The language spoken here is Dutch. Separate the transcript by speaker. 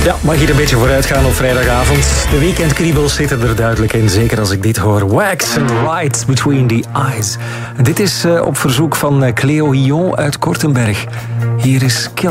Speaker 1: Ja, mag hier een beetje vooruit gaan op vrijdagavond. De weekendkriebels zitten er duidelijk in, zeker als ik dit hoor. Wax and Right Between the Eyes. Dit is op verzoek van Cleo Hion uit Kortenberg. Hier is Kill.